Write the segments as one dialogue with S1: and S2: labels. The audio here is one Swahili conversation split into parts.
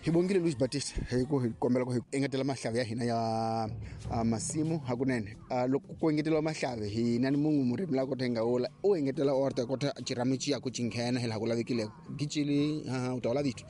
S1: Hi bongile Louis Batista hi kombela ku hi engetela mahlave ya hina ya masimu hakunene. Loko ku engetela mahlave hi nani mungu murimi la kota ngaola o engetela orta kota chiramichi ya ku cinkhena hi la ku lavekile gicili utawala vitu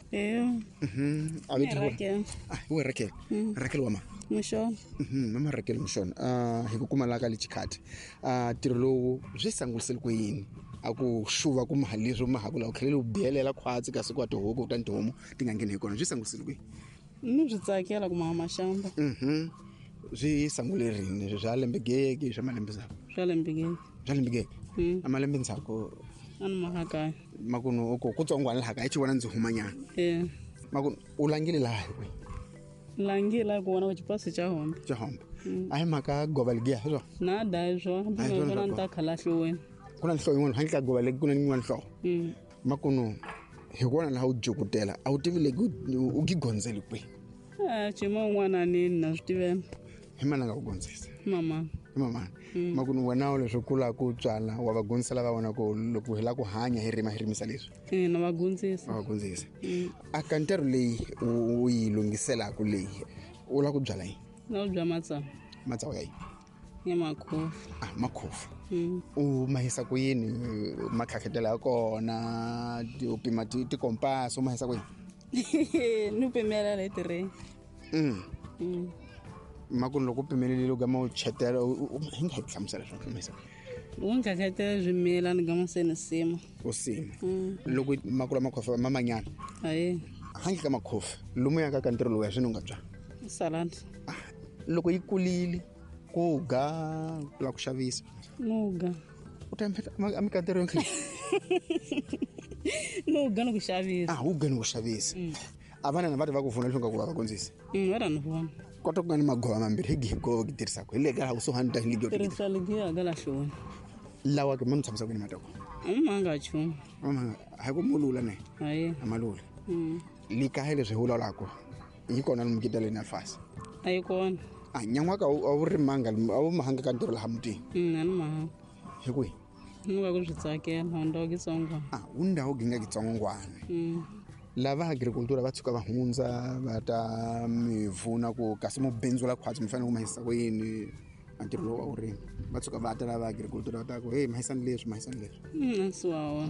S1: we Raquel wama
S2: Mshon
S1: mama Raquel Mshon hi ku kuma la ka lichikhati tiro lowu swi sangulisele ku yini aku shuva ku mahali leswo mahakula u khelele u biyelela khwatsi kasi ku atihuku ta ntomo ti nga ngeni hi kona swi sangulisele ku
S2: ni swi tsakela ku mama shamba
S1: swi sangulerini swa lembegeki swa malembe ntsako amalembe ntsako
S2: ani mahaka
S1: makunu ku tsongwana la haka hi chivona ndzi humanyana makunu u langile laha hi
S2: langila ku vona chipasi cha hombe
S1: ai maka gobalgiya swo
S2: na dazwo bona nta khala hloweni
S1: kuna nhloyi n'wana handle ka gobalegi kuna n'wana nhlo makunu hi kona la u jukutela a u tivile u gigonzeli kwi
S2: chimo n'wana ni na switivela
S1: hi mana nga ku gonzisa
S2: mama
S1: makunu wena leswo kula ku tswala wa vagonzisa lava vona ku loko hi la ku hanya hi rimisa leswi
S2: na vagonzisa
S1: a kantero leyi u yi lungisela ku leyi u la ku byala yini
S2: na u byala
S1: matsawu ya yini
S2: ya makhofu
S1: makhofu u mahisa ku yini makhakhetela ya kona u pima tikompasi u mahisa ku yini
S2: ni pimela le tireni
S1: makunu loko pimelele lo gama u chetela hi nga hi hlamusela swona mahisa
S2: u nga khetela zwimela ni gama sene sima
S1: u sima loko makula makhofu mamanyana hangi ka makhofu lomu ya ka kantiro lowu ya swini u nga bya
S2: salad
S1: loko yi kulile ku ga la ku xavisa
S2: nuga
S1: u ta amikantero yo khile
S2: nuga no ku xavisa
S1: u ga no ku xavisa avana na vati va ku vuna leswi nga ku va gonzisa
S2: vara ni vona
S1: kota ku nga ni magova mambirhi hi go ki tirhisa ku hi le ka u so hanta hi ligi
S2: tirhisa ligi ya gala hloni
S1: lawa ke mami tshamisa ku ni matoko
S2: manga chu
S1: ha ku mulula ne amalula lika hele swi hula lako yi kona ni mukita le na fasi
S2: ayi kona
S1: nyangwa ka a uri manga a u mahanga ka ntiro la hamuti
S2: ani mahanga
S1: hi kwi
S2: ni va ku swi tsakela ndo ki tsongwa
S1: unda u ginga ki tsongwana lava agricultura va tshuka va hundza va ta mivuna ku kasi mu benzula khwatsi mi fanele ku mahisa ku yini antiro lowu a wu ri va tshuka va ta lava agricultura va ta ku hey mahisani leswi
S2: asiwawa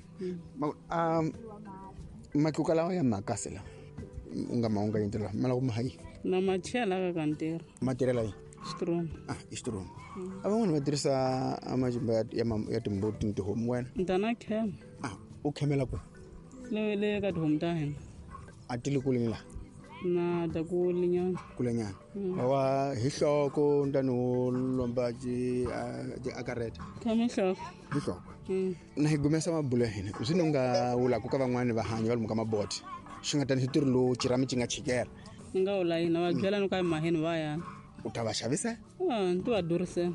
S1: matluka lawa ya makasela u nga mahunga yintela mala ku mahayi
S2: na machela ka kantero
S1: matirela yi strom van'wana va tirhisa amajimba ya timbuti ni tihomu wena
S2: ntana khem
S1: u khemela ku
S2: le ka tihomu ta hina
S1: a tili kulini la
S2: na ta kulenyana
S1: wa hi hloko ntani wo lomba akareta
S2: khame
S1: hloko na hi gumesa mabulo ya hina swi ni nga wulaku ka van'wani vahanyi va lomu ka maboti swi nga tani swi tirhi lowu cirami ci nga chikela
S2: ni nga wula hina va byela ni ka maheni va yana
S1: u ta va xavisa
S2: ni ti va durisela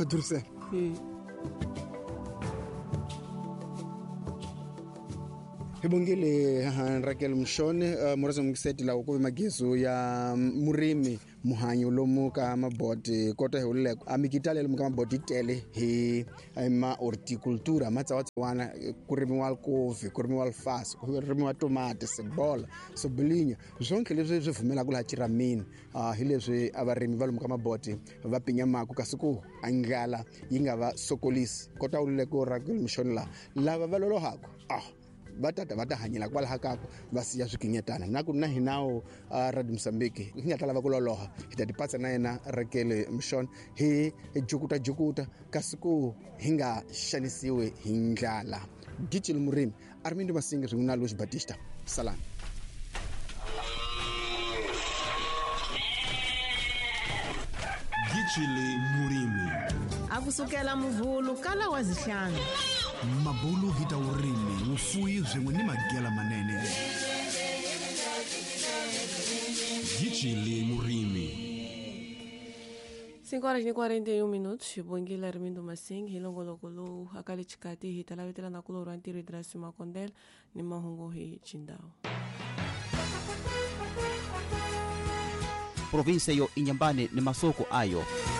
S1: hi bongile Raquel Mshon murasa mukiseti la ku magezu ya murimi muhanyi lomu ka maboti kota hi ulele amikitale lomu ka maboti tele hi ma horticultura matsawana ku rimiwa kofi ku rimiwa alfasi ku rimiwa tomate sebola soblinya zonke leswi swi vumela ku la chiramini hi leswi avarimi va lomu ka maboti va pinya maku kasi ku angala yi nga va sokolisi kota ulele ku Raquel Mshon lava va lolohako va ta hanyela kwalaha kako va siya swikinyetana na ku na hinawo Radio Mozambique hi nga ta lava ku loloha hi ta tipatsa na yena Raquel Mshon hi jukuta kasi ku hi nga xanisiwe hi ndlala Gicile Murimi Armindo Masinga ri na Louis Batista salam
S3: Gicile Murimi
S4: akusukela muvhulu kala wa zihlanu
S3: mabulu hita urimi ufuyi bzimwe ni magela manene Gicile Murimi
S5: 5:41 Xibongile Armindo Masinga hi longoloko lowu akale chikati hi talavetela na kulorwa ntirho hi Drasi Makondela ni mahungu hi Chindawu
S6: provinsia yo Inhambane ni masoko ayo